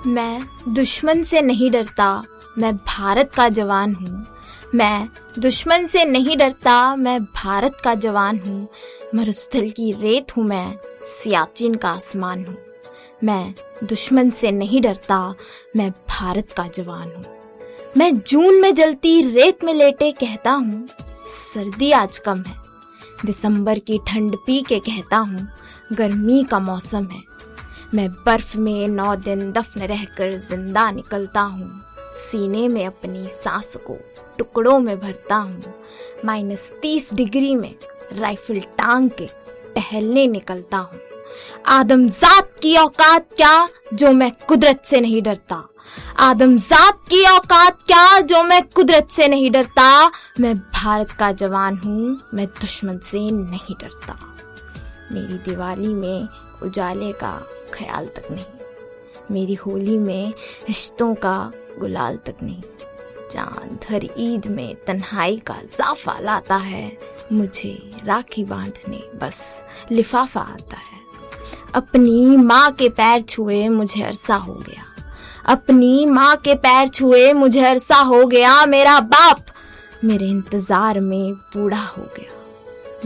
मैं दुश्मन से नहीं डरता, मैं भारत का जवान हूँ। मैं दुश्मन से नहीं डरता, मैं भारत का जवान हूँ। मरुस्थल की रेत हूँ मैं, सियाचिन का आसमान हूँ। मैं दुश्मन से नहीं डरता, मैं भारत का जवान हूँ। मैं जून में जलती रेत में लेटे कहता हूँ, सर्दी आज कम है। दिसंबर की ठंड पी के कहता हूँ, गर्मी का मौसम है। मैं बर्फ में 9 दिन दफन रहकर जिंदा निकलता हूँ। सीने में अपनी सांस को टुकड़ों में भरता हूँ। -30 डिग्री में राइफल टांग के टहलने निकलता हूँ। आदमजात की औकात क्या जो मैं कुदरत से नहीं डरता। आदमजात की औकात क्या जो मैं कुदरत से नहीं डरता। मैं भारत का जवान हूँ, मैं दुश्मन से नहीं डरता। मेरी दिवाली में उजाले का ख्याल तक नहीं, मेरी होली में रिश्तों का गुलाल तक नहीं। चांद हर ईद में तन्हाई का ज़ाफ़ा लाता है, मुझे राखी बांधने बस लिफाफा आता है। अपनी माँ के पैर छुए मुझे अरसा हो गया। अपनी माँ के पैर छुए मुझे अरसा हो गया। मेरा बाप मेरे इंतजार में बूढ़ा हो गया।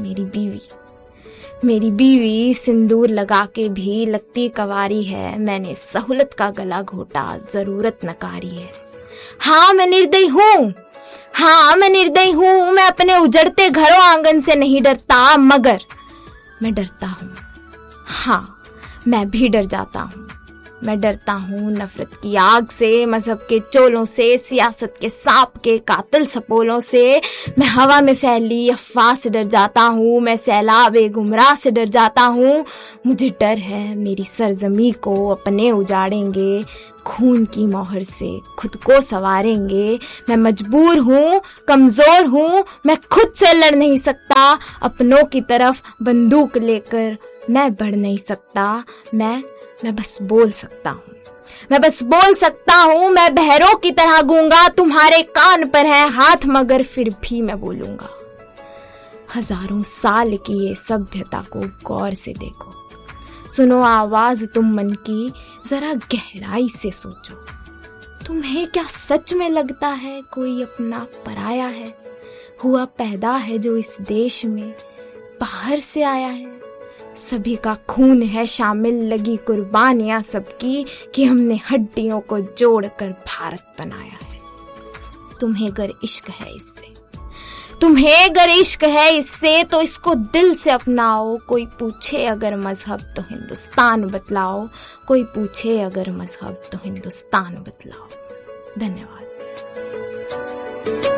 मेरी बीवी सिंदूर लगा के भी लगती कवारी है। मैंने सहूलत का गला घोटा, जरूरत नकारी है। हाँ मैं निर्दयी हूँ, हाँ मैं निर्दयी हूँ। मैं अपने उजड़ते घरों आंगन से नहीं डरता, मगर मैं डरता हूँ। हाँ मैं भी डर जाता हूँ। मैं डरता हूँ नफरत की आग से, मजहब के चोलों से, सियासत के सांप के कातिल सपोलों से। मैं हवा में फैली अफवाह से डर जाता हूँ। मैं सैलाब गुमराह से डर जाता हूँ। मुझे डर है मेरी सरजमी को अपने उजाड़ेंगे, खून की मोहर से खुद को संवारेंगे। मैं मजबूर हूँ, कमजोर हूँ, मैं खुद से लड़ नहीं सकता। अपनों की तरफ बंदूक लेकर मैं बढ़ नहीं सकता। मैं बस बोल सकता हूँ, मैं बस बोल सकता हूँ। मैं बहरों की तरह गूंगा, तुम्हारे कान पर है हाथ मगर फिर भी मैं बोलूंगा। हजारों साल की ये सभ्यता को गौर से देखो, सुनो आवाज तुम मन की, जरा गहराई से सोचो। तुम्हें क्या सच में लगता है कोई अपना पराया है, हुआ पैदा है जो इस देश में, बाहर से आया है। सभी का खून है शामिल, लगी कुर्बानियां सबकी, कि हमने हड्डियों को जोड़कर भारत बनाया है। तुम्हें अगर इश्क है इससे, तुम्हें अगर इश्क है इससे, तो इसको दिल से अपनाओ। कोई पूछे अगर मजहब तो हिंदुस्तान बतलाओ। कोई पूछे अगर मजहब तो हिंदुस्तान बतलाओ। धन्यवाद।